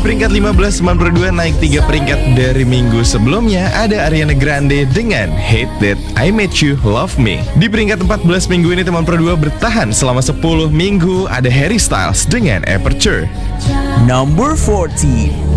peringkat 15 teman Pro 2 naik 3 peringkat dari minggu sebelumnya. Ada Ariana Grande dengan Hate That I Made You Love Me. Di peringkat 14 minggu ini teman Pro 2 bertahan selama 10 minggu. Ada Harry Styles dengan Aperture. Number 14.